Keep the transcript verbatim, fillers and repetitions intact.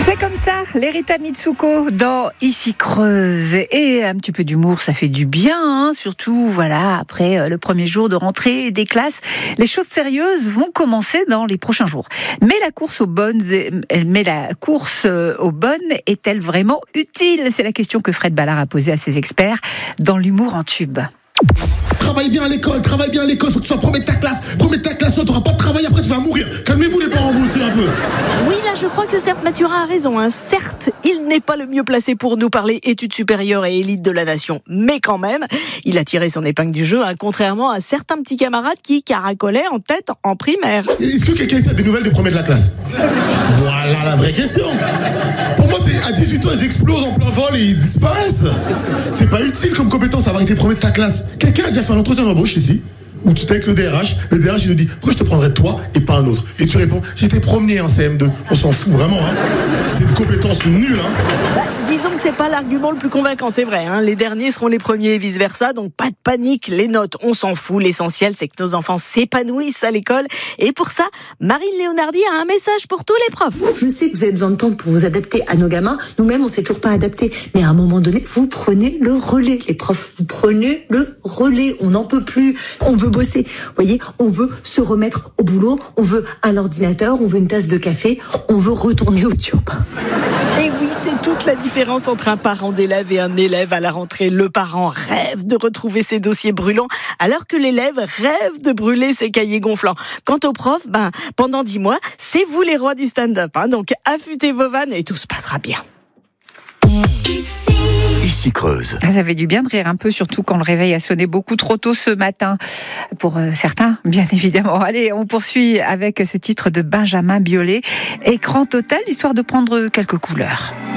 C'est comme ça, l'Erita Mitsuko dans Ici Creuse. Et un petit peu d'humour, ça fait du bien, hein, surtout voilà après le premier jour de rentrée des classes. Les choses sérieuses vont commencer dans les prochains jours. Mais la course aux bonnes, mais la course aux bonnes est-elle vraiment utile ? C'est la question que Fred Ballard a posée à ses experts dans l'humour en tube. Travaille bien à l'école, travaille bien à l'école, faut que tu sois premier de ta classe. Premier de ta classe, toi t'auras pas de travail, après tu vas mourir. Calmez-vous les parents, vous aussi un peu. Oui, là je crois que certes Mathurin a raison. Hein. Certes, il n'est pas le mieux placé pour nous parler études supérieures et élite de la nation. Mais quand même, il a tiré son épingle du jeu, hein, contrairement à certains petits camarades qui caracolaient en tête en primaire. Est-ce que quelqu'un sait des nouvelles des premiers de la classe ? Voilà la vraie question. Pour moi, c'est à dix-huit ans, ils explosent en plein vol et ils disparaissent. C'est pas utile comme compétence avoir été premier de ta classe. Quelqu'un a déjà fait un entretien d'embauche ici où tu étais avec le D R H, le D R H il nous dit pourquoi je te prendrais toi et pas un autre, et tu réponds j'étais premier en C M deux. On s'en fout vraiment, hein. C'est une compétence nulle, hein. Bah, disons que c'est pas l'argument le plus convaincant, c'est vrai, hein. Les derniers seront les premiers et vice versa, donc pas de panique, les notes on s'en fout, l'essentiel c'est que nos enfants s'épanouissent à l'école, et pour ça Marine Léonardi a un message pour tous les profs. Je sais que vous avez besoin de temps pour vous adapter à nos gamins, nous-mêmes on s'est toujours pas adaptés, mais à un moment donné vous prenez le relais, les profs, vous prenez le relais, on n'en peut plus, on veut bosser, vous voyez, on veut se remettre au boulot, on veut un ordinateur, on veut une tasse de café, on veut retourner au job. Et oui, c'est toute la différence entre un parent d'élève et un élève à la rentrée. Le parent rêve de retrouver ses dossiers brûlants, alors que l'élève rêve de brûler ses cahiers gonflants. Quant aux profs, ben, pendant dix mois, c'est vous les rois du stand-up, hein, donc affûtez vos vannes et tout se passera bien. Ici Creuse. Ça fait du bien de rire un peu, surtout quand le réveil a sonné beaucoup trop tôt ce matin. Pour euh, certains, bien évidemment. Allez, on poursuit avec ce titre de Benjamin Biolay. Écran total, histoire de prendre quelques couleurs.